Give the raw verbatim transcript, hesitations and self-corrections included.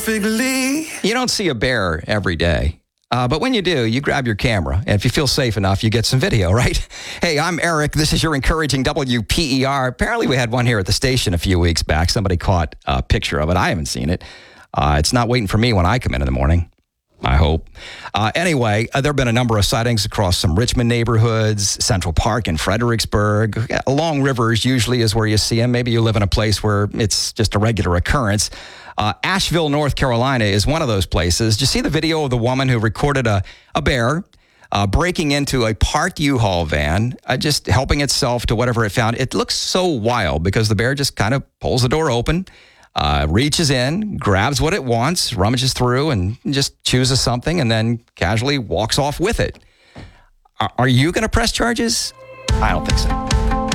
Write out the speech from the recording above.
perfectly. You don't see a bear every day. Uh, but when you do, you grab your camera. And if you feel safe enough, you get some video, right? Hey, I'm Eric. This is your encouraging W P E R. Apparently, we had one here at the station a few weeks back. Somebody caught a picture of it. I haven't seen it. Uh, it's not waiting for me when I come in in the morning, I hope. Uh, anyway, uh, there have been a number of sightings across some Richmond neighborhoods, Central Park in Fredericksburg. Yeah, along rivers usually is where you see them. Maybe you live in a place where it's just a regular occurrence. Uh, Asheville, North Carolina is one of those places. Did you see the video of the woman who recorded a, a bear uh, breaking into a parked U-Haul van, uh, just helping itself to whatever it found? It looks so wild because the bear just kind of pulls the door open, uh, reaches in, grabs what it wants, rummages through, and just chooses something, and then casually walks off with it. Are, are you going to press charges? I don't think so.